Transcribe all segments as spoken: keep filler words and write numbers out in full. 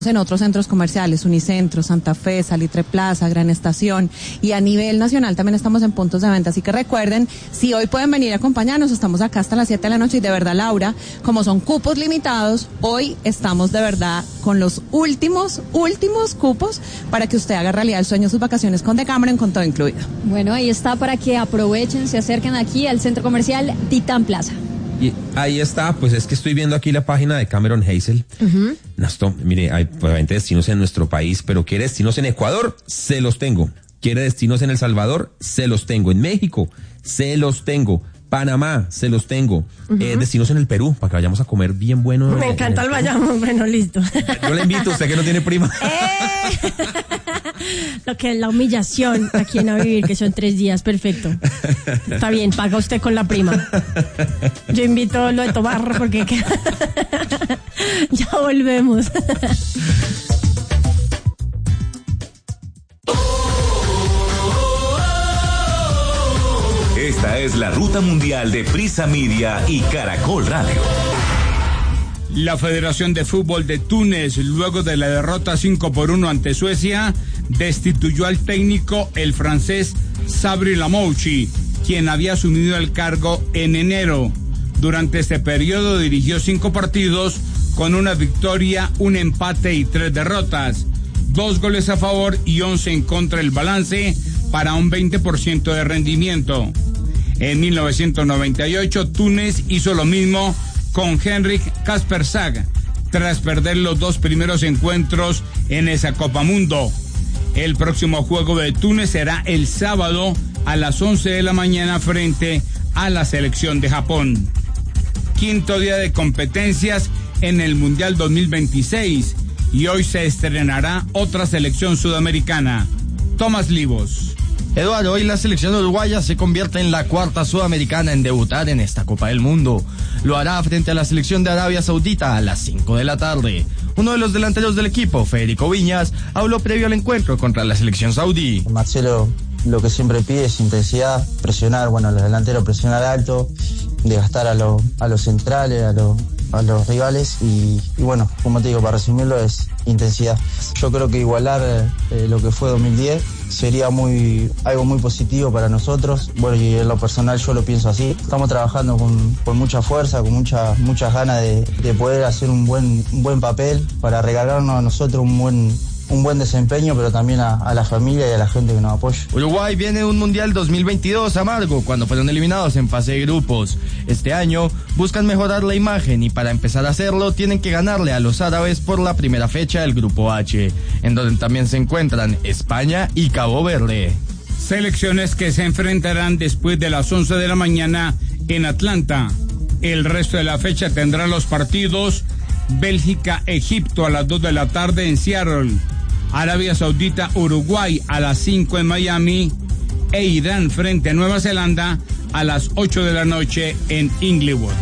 en otros centros comerciales, Unicentro, Santa Fe, Salitre Plaza, Gran Estación, y a nivel nacional también estamos en puntos de venta, así que recuerden, si hoy pueden venir a acompañarnos, estamos acá hasta las siete de la noche, y de verdad, Laura, como son cupos limitados, hoy estamos de verdad con los últimos, últimos cupos para que usted haga realidad el sueño de sus vacaciones con Decameron, con todo incluido. Bueno, ahí está para que aprovechen, se acerquen aquí al centro comercial Titán Plaza. Y ahí está, pues es que estoy viendo aquí la página de Cameron Hazel. Uh-huh. Nasto, mire, hay obviamente destinos en nuestro país, pero quiere destinos en Ecuador, se los tengo. Quiere destinos en El Salvador, se los tengo. En México, se los tengo. Panamá, se los tengo. Uh-huh. Eh, destinos en el Perú, para que vayamos a comer bien bueno. Me en, encanta en el, el vayamos, bueno, listo. Yo le invito, usted que no tiene prima. ¡Eh! Lo que es la humillación aquí en A Vivir, que son tres días, perfecto. Está bien, paga usted con la prima. Yo invito lo de tomar porque ya volvemos. Esta es la ruta mundial de Prisa Media y Caracol Radio. La Federación de Fútbol de Túnez, luego de la derrota cinco por uno ante Suecia, destituyó al técnico, el francés Sabri Lamouchi, quien había asumido el cargo en enero. Durante este periodo dirigió cinco partidos con una victoria, un empate y tres derrotas. Dos goles a favor y once en contra el balance para un veinte por ciento de rendimiento. En mil novecientos noventa y ocho, Túnez hizo lo mismo con Henrik Kaspersag, tras perder los dos primeros encuentros en esa Copa Mundo. El próximo juego de Túnez será el sábado a las once de la mañana frente a la selección de Japón. Quinto día de competencias en el Mundial dos mil veintiséis, y hoy se estrenará otra selección sudamericana. Tomás Livos. Eduardo, hoy la selección uruguaya se convierte en la cuarta sudamericana en debutar en esta Copa del Mundo. Lo hará frente a la selección de Arabia Saudita a las cinco de la tarde. Uno de los delanteros del equipo, Federico Viñas, habló previo al encuentro contra la selección saudí. Marcelo lo que siempre pide es intensidad, presionar, bueno, los delanteros presionar alto, desgastar a, lo, a los centrales, a, lo, a los rivales y, y bueno, como te digo, para resumirlo es intensidad. Yo creo que igualar eh, lo que fue dos mil diez sería muy algo muy positivo para nosotros. Bueno, y en lo personal yo lo pienso así. Estamos trabajando con, con mucha fuerza, con mucha, muchas ganas de, de poder hacer un buen, un buen papel para regalarnos a nosotros un buen, un buen desempeño, pero también a, a la familia y a la gente que nos apoya. Uruguay viene de un Mundial dos mil veintidós amargo, cuando fueron eliminados en fase de grupos. Este año buscan mejorar la imagen y para empezar a hacerlo tienen que ganarle a los árabes por la primera fecha del Grupo H, en donde también se encuentran España y Cabo Verde. Selecciones que se enfrentarán después de las once de la mañana en Atlanta. El resto de la fecha tendrá los partidos Bélgica-Egipto a las dos de la tarde en Seattle, Arabia Saudita-Uruguay a las cinco en Miami e Irán frente a Nueva Zelanda a las ocho de la noche en Inglewood.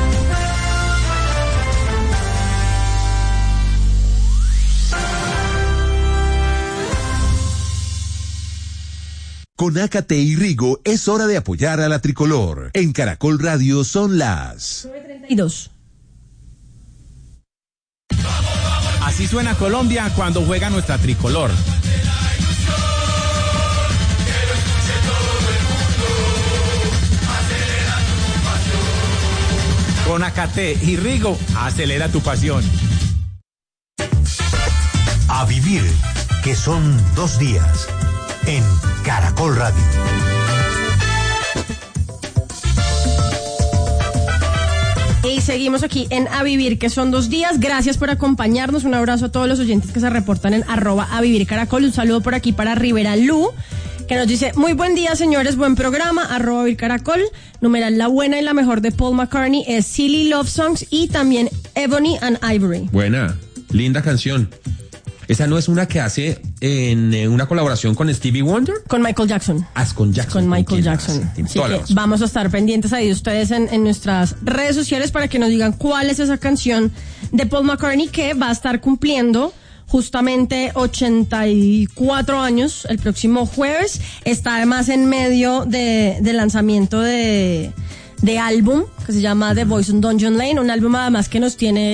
Con Ácate y Rigo es hora de apoyar a la tricolor. En Caracol Radio son las nueve treinta y dos. Así suena Colombia cuando juega nuestra tricolor. Con Ácate y Rigo, acelera tu pasión. A vivir, que son dos días, en Caracol Radio. Y seguimos aquí en A Vivir, que son dos días. Gracias por acompañarnos. Un abrazo a todos los oyentes que se reportan en arroba A Vivir Caracol. Un saludo por aquí para Rivera Lu, que nos dice: muy buen día, señores, buen programa, arroba A Vivir Caracol. Numeral la buena y la mejor de Paul McCartney es Silly Love Songs y también Ebony and Ivory. Buena, linda canción. ¿Esa no es una que hace en eh, una colaboración con Stevie Wonder? Con Michael Jackson. Ah, con Jackson. Con Michael Jackson. Así que vamos a estar pendientes ahí de ustedes en, en nuestras redes sociales para que nos digan cuál es esa canción de Paul McCartney, que va a estar cumpliendo justamente ochenta y cuatro años el próximo jueves. Está además en medio de, de lanzamiento de, de álbum que se llama The Voice on Dungeon Lane, un álbum además que nos tiene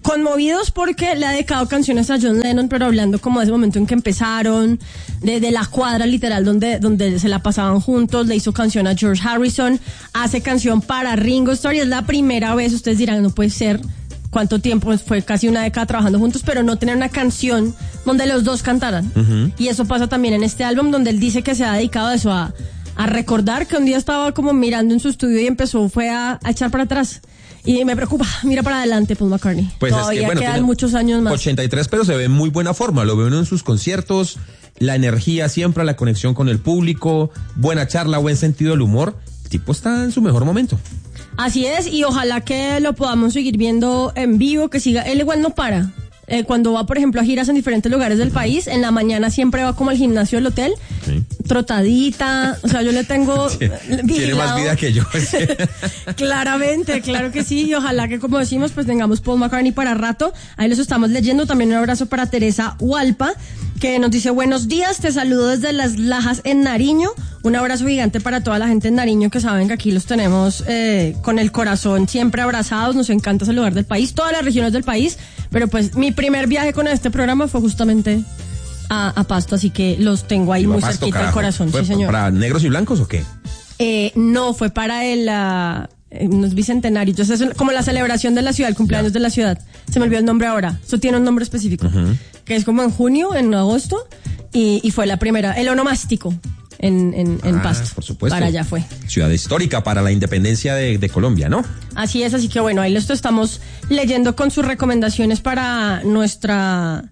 conmovidos porque le ha dedicado canciones a John Lennon, pero hablando como de ese momento en que empezaron, de, de la cuadra literal donde, donde se la pasaban juntos. Le hizo canción a George Harrison, hace canción para Ringo Starr, y es la primera vez, ustedes dirán, no puede ser, cuánto tiempo, fue casi una década trabajando juntos, pero no tener una canción donde los dos cantaran. Uh-huh. Y eso pasa también en este álbum, donde él dice que se ha dedicado a eso, a, a recordar que un día estaba como mirando en su estudio y empezó, fue a, a echar para atrás. Y me preocupa, mira para adelante Paul McCartney. Pues todavía es que, bueno, quedan muchos años más. ochenta y tres, pero se ve en muy buena forma, lo veo uno en sus conciertos, la energía siempre, la conexión con el público, buena charla, buen sentido del humor. El tipo está en su mejor momento. Así es, y ojalá que lo podamos seguir viendo en vivo, que siga. Él igual no para. Eh, cuando va, por ejemplo, a giras en diferentes lugares del país, en la mañana siempre va como al gimnasio del hotel, sí. trotadita, o sea, yo le tengo sí, tiene más vida que yo. Sí. Claramente, claro que sí, y ojalá que, como decimos, pues tengamos Paul McCartney para rato. Ahí los estamos leyendo. También un abrazo para Teresa Hualpa, que nos dice: buenos días, te saludo desde Las Lajas en Nariño. Un abrazo gigante para toda la gente en Nariño, que saben que aquí los tenemos eh, con el corazón siempre abrazados. Nos encanta saludar del país, todas las regiones del país, pero pues mi primer viaje con este programa fue justamente a, a Pasto, así que los tengo ahí muy Pasto, cerquita del corazón. ¿Fue sí, señor. ¿Para negros y blancos o qué? Eh, no, fue para el uh, unos bicentenarios. Entonces es como la celebración de la ciudad, el cumpleaños ya. de la ciudad. Se me olvidó el nombre ahora. Eso tiene un nombre específico, uh-huh. que es como en junio, en agosto, y, y fue la primera, el onomástico. En, en, en ah, Pasto. Por supuesto. Para allá fue. Ciudad histórica para la independencia de, de Colombia, ¿no? Así es, así que bueno, ahí lo estamos leyendo con sus recomendaciones para nuestra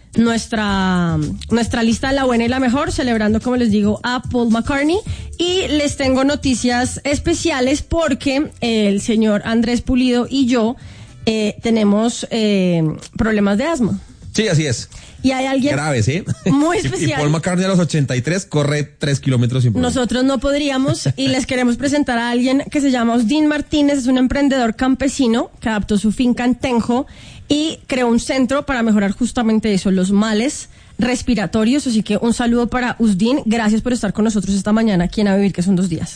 nuestra nuestra lista de la buena y la mejor, celebrando, como les digo, a Paul McCartney. Y les tengo noticias especiales porque el señor Andrés Pulido y yo eh, tenemos eh, problemas de asma. Sí, así es. Y hay alguien grave, ¿sí? Muy especial. Y Paul McCartney a los ochenta y tres corre tres kilómetros sin problema. Nosotros no podríamos, y les queremos presentar a alguien que se llama Usdin Martínez. Es un emprendedor campesino que adaptó su finca en Tenjo y creó un centro para mejorar justamente eso, los males respiratorios. Así que un saludo para Usdin. Gracias por estar con nosotros esta mañana aquí en A Vivir, que son dos días.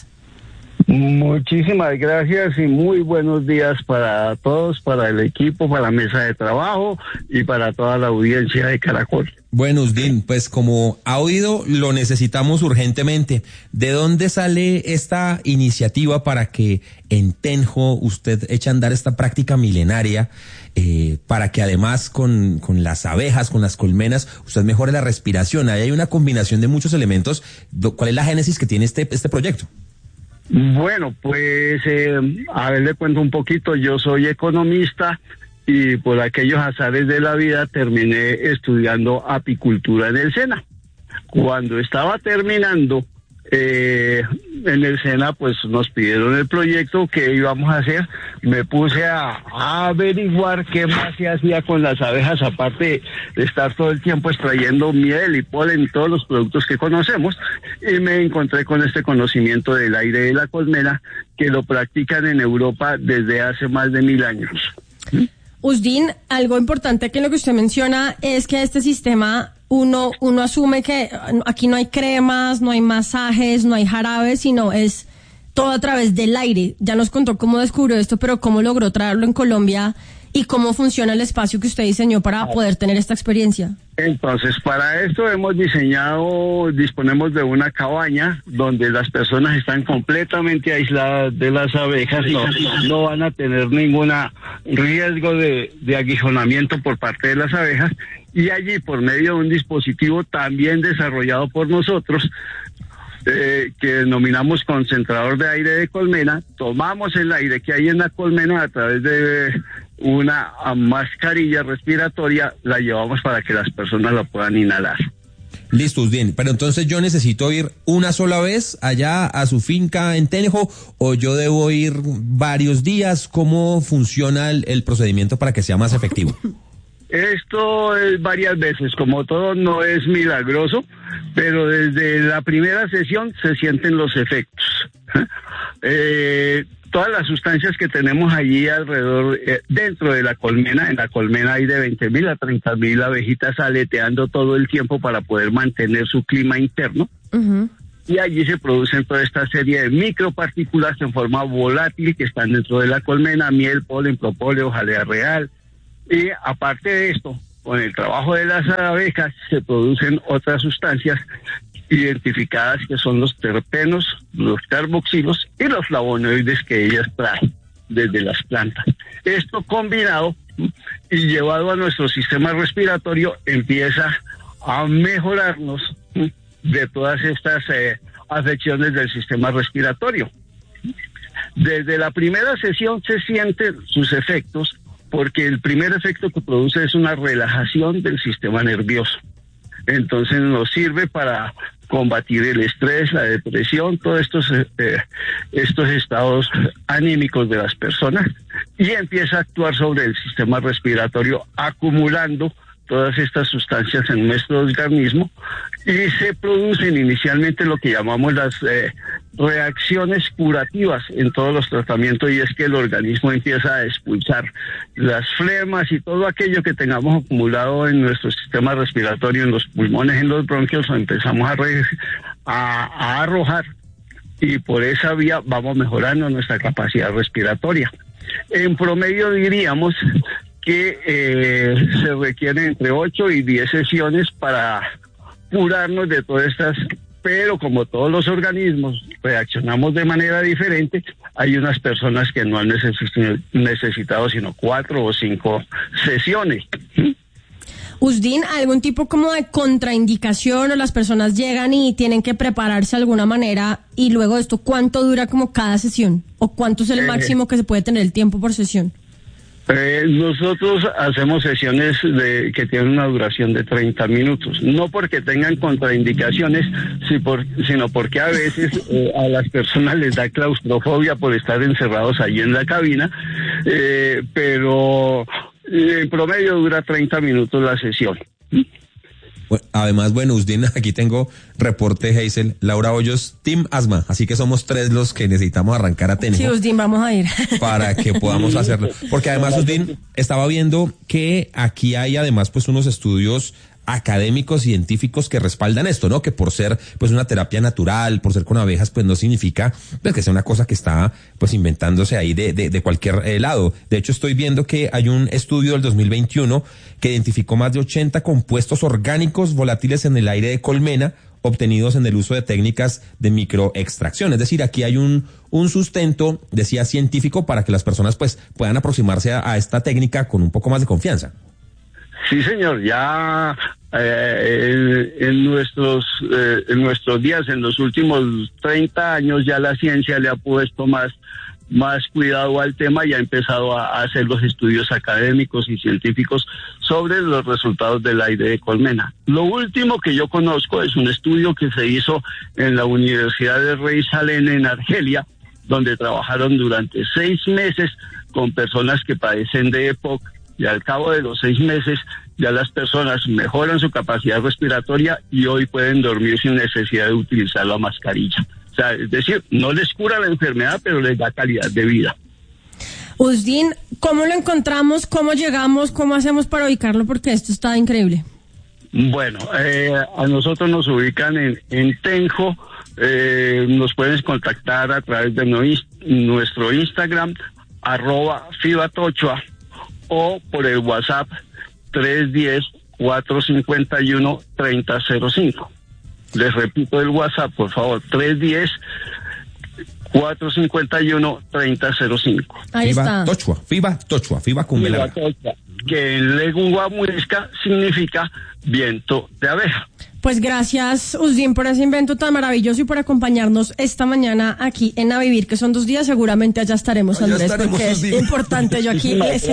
Muchísimas gracias y muy buenos días para todos, para el equipo, para la mesa de trabajo y para toda la audiencia de Caracol. Bueno, Usdin, pues como ha oído, lo necesitamos urgentemente. ¿De dónde sale esta iniciativa para que en Tenjo usted eche a andar esta práctica milenaria, eh, para que además con, con las abejas, con las colmenas, usted mejore la respiración? Ahí hay una combinación de muchos elementos. ¿Cuál es la génesis que tiene este, este proyecto? Bueno, pues eh, a ver, le cuento un poquito. Yo soy economista y por aquellos azares de la vida terminé estudiando apicultura en el SENA. Cuando estaba terminando eh, en el SENA, pues nos pidieron el proyecto que íbamos a hacer. Me puse a, a averiguar qué más se hacía con las abejas, aparte de estar todo el tiempo extrayendo miel y polen y todos los productos que conocemos, y me encontré con este conocimiento del aire de la colmena, que lo practican en Europa desde hace más de mil años. ¿Mm? Usdin, algo importante que lo que usted menciona es que este sistema, uno, uno asume que aquí no hay cremas, no hay masajes, no hay jarabes, sino es todo a través del aire. Ya nos contó cómo descubrió esto, pero cómo logró traerlo en Colombia y cómo funciona el espacio que usted diseñó para poder tener esta experiencia. Entonces, para esto hemos diseñado, disponemos de una cabaña donde las personas están completamente aisladas de las abejas, no, no van a tener ningún riesgo de, de aguijonamiento por parte de las abejas, y allí, por medio de un dispositivo también desarrollado por nosotros, Eh, que denominamos concentrador de aire de colmena, tomamos el aire que hay en la colmena a través de una mascarilla respiratoria, la llevamos para que las personas la puedan inhalar. Listo, bien, pero entonces yo necesito ir una sola vez allá a su finca en Tenjo, o yo debo ir varios días. ¿Cómo funciona el, el procedimiento para que sea más efectivo? Esto es varias veces, como todo no es milagroso, pero desde la primera sesión se sienten los efectos. Eh, todas las sustancias que tenemos allí alrededor, eh, dentro de la colmena, en la colmena hay de veinte mil a treinta mil abejitas aleteando todo el tiempo para poder mantener su clima interno. Uh-huh. Y allí se producen toda esta serie de micropartículas en forma volátil que están dentro de la colmena: miel, polen, propóleo, jalea real, Y aparte de esto, con el trabajo de las abejas se producen otras sustancias identificadas que son los terpenos, los carboxilos y los flavonoides que ellas traen desde las plantas. Esto combinado y llevado a nuestro sistema respiratorio empieza a mejorarnos de todas estas eh, afecciones del sistema respiratorio. Desde la primera sesión se sienten sus efectos, porque el primer efecto que produce es una relajación del sistema nervioso. Entonces nos sirve para combatir el estrés, la depresión, todos estos, eh, estos estados anímicos de las personas, y empieza a actuar sobre el sistema respiratorio, acumulando todas estas sustancias en nuestro organismo, y se producen inicialmente lo que llamamos las eh, reacciones curativas en todos los tratamientos, y es que el organismo empieza a expulsar las flemas y todo aquello que tengamos acumulado en nuestro sistema respiratorio, en los pulmones, en los bronquios, lo empezamos a, re, a, a arrojar, y por esa vía vamos mejorando nuestra capacidad respiratoria. En promedio diríamos que eh, se requieren entre ocho y diez sesiones para curarnos de todas estas, pero como todos los organismos reaccionamos de manera diferente, hay unas personas que no han necesi- necesitado sino cuatro o cinco sesiones. Usdin, ¿algún tipo como de contraindicación, o las personas llegan y tienen que prepararse de alguna manera, y luego de esto, cuánto dura como cada sesión? ¿O cuánto es el eh, máximo que se puede tener el tiempo por sesión? Eh, nosotros hacemos sesiones de, que tienen una duración de treinta minutos, no porque tengan contraindicaciones, si por, sino porque a veces eh, a las personas les da claustrofobia por estar encerrados allí en la cabina, eh, pero eh, en promedio dura treinta minutos la sesión. Bueno, además, bueno, Usdin, aquí tengo reporte Hazel, Laura Hoyos, Team Asma, así que somos tres los que necesitamos arrancar a Tenjo. Sí, Usdin, vamos a ir. Para que podamos hacerlo. Porque además, Usdin, estaba viendo que aquí hay además pues unos estudios académicos, científicos que respaldan esto, ¿no? Que por ser pues una terapia natural, por ser con abejas, pues no significa pues, que sea una cosa que está pues inventándose ahí de, de, de cualquier eh, lado. De hecho, estoy viendo que hay un estudio del dos mil veintiuno que identificó más de ochenta compuestos orgánicos volátiles en el aire de colmena obtenidos en el uso de técnicas de microextracción. Es decir, aquí hay un, un sustento, decía, científico para que las personas pues puedan aproximarse a, a esta técnica con un poco más de confianza. Sí, señor, ya eh, en, en nuestros eh, en nuestros días, en los últimos treinta años, ya la ciencia le ha puesto más, más cuidado al tema y ha empezado a, a hacer los estudios académicos y científicos sobre los resultados del aire de colmena. Lo último que yo conozco es un estudio que se hizo en la Universidad de Rey Salem en Argelia, donde trabajaron durante seis meses con personas que padecen de E P O C. Y al cabo de los seis meses ya las personas mejoran su capacidad respiratoria y hoy pueden dormir sin necesidad de utilizar la mascarilla. O sea, es decir, no les cura la enfermedad, pero les da calidad de vida. Usdin, ¿cómo lo encontramos? ¿Cómo llegamos? ¿Cómo hacemos para ubicarlo? Porque esto está increíble. Bueno, eh, a nosotros nos ubican en, en Tenjo, eh, nos puedes contactar a través de no, nuestro Instagram, arroba Fibatochoa, o por el WhatsApp tres uno cero, cuatro cinco uno, tres cero cero cinco. Les repito el WhatsApp, por favor, tres uno cero, cuatro cinco uno, tres cero cero cinco. Ahí Fiba está. Tochua, Fiba Tochua, Fiba con Fiba Tochua, que en lengua muisca significa viento de abeja. Pues gracias, Usdin, por ese invento tan maravilloso y por acompañarnos esta mañana aquí en A Vivir, que son dos días. Seguramente allá estaremos, allá Andrés, estaremos, porque Usdin. Es importante. Yo aquí les...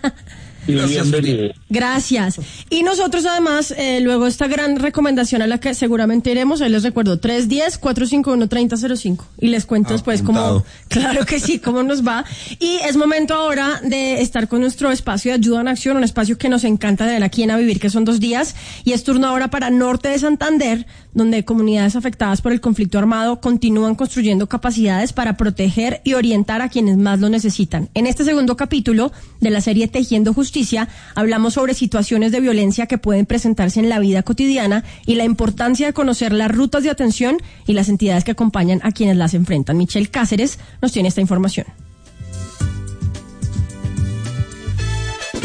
Bienvenido. Gracias. Y nosotros además, eh, luego esta gran recomendación a la que seguramente iremos, ahí les recuerdo, tres uno cero, cuatro cinco uno, tres cero cero cinco. Y les cuento después cómo, claro que sí, cómo nos va. Y es momento ahora de estar con nuestro espacio de ayuda en acción, un espacio que nos encanta de ver aquí en A Vivir, que son dos días. Y es turno ahora para Norte de Santander, donde comunidades afectadas por el conflicto armado continúan construyendo capacidades para proteger y orientar a quienes más lo necesitan. En este segundo capítulo de la serie Tejiendo Justicia, hablamos sobre situaciones de violencia que pueden presentarse en la vida cotidiana y la importancia de conocer las rutas de atención y las entidades que acompañan a quienes las enfrentan. Michelle Cáceres nos tiene esta información.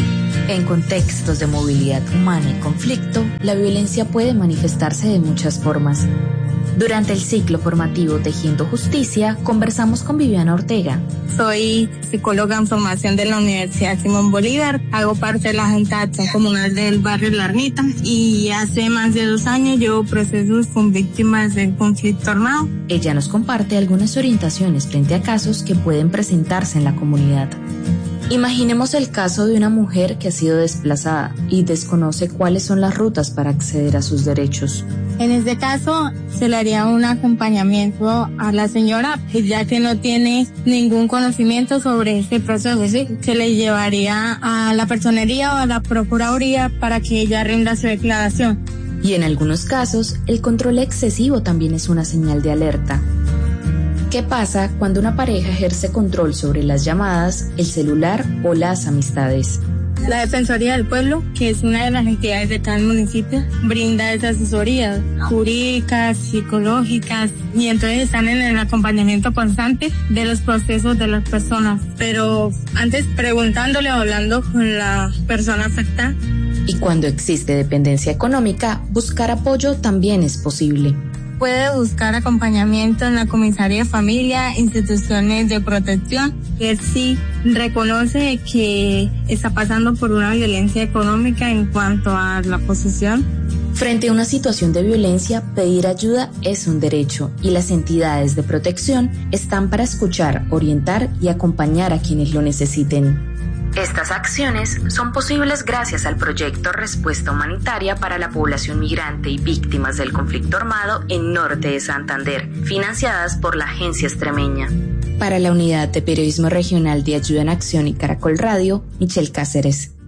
En contextos de movilidad humana y conflicto, la violencia puede manifestarse de muchas formas. Durante el ciclo formativo Tejiendo Justicia, conversamos con Viviana Ortega. Soy psicóloga en formación de la Universidad Simón Bolívar. Hago parte de la Junta de Acción Comunal del barrio La Ermita y hace más de dos años llevo procesos con víctimas del conflicto armado. Ella nos comparte algunas orientaciones frente a casos que pueden presentarse en la comunidad. Imaginemos el caso de una mujer que ha sido desplazada y desconoce cuáles son las rutas para acceder a sus derechos. En este caso, se le haría un acompañamiento a la señora, ya que no tiene ningún conocimiento sobre este proceso. ¿Sí? Se le llevaría a la personería o a la procuraduría para que ella rinda su declaración. Y en algunos casos, el control excesivo también es una señal de alerta. ¿Qué pasa cuando una pareja ejerce control sobre las llamadas, el celular o las amistades? La Defensoría del Pueblo, que es una de las entidades de cada municipio, brinda esas asesorías jurídicas, psicológicas, y entonces están en el acompañamiento constante de los procesos de las personas. Pero antes preguntándole o hablando con la persona afectada. Y cuando existe dependencia económica, buscar apoyo también es posible. Puede buscar acompañamiento en la comisaría de familia, instituciones de protección, que sí reconoce que está pasando por una violencia económica en cuanto a la posesión. Frente a una situación de violencia, pedir ayuda es un derecho y las entidades de protección están para escuchar, orientar y acompañar a quienes lo necesiten. Estas acciones son posibles gracias al proyecto Respuesta Humanitaria para la Población Migrante y Víctimas del Conflicto Armado en Norte de Santander, financiadas por la Agencia Extremeña. Para la Unidad de Periodismo Regional de Ayuda en Acción y Caracol Radio, Michelle Cáceres.